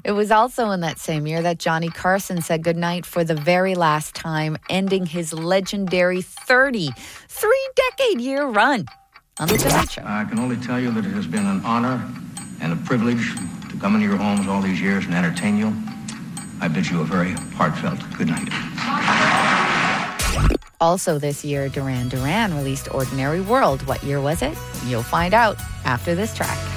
It was also in that same year that Johnny Carson said goodnight for the very last time, ending his legendary 33-decade-year run on The Tonight Show. I can only tell you that it has been an honor and a privilege to come into your homes all these years and entertain you. I bid you a very heartfelt good night. Also this year, Duran Duran released Ordinary World. What year was it? You'll find out after this track.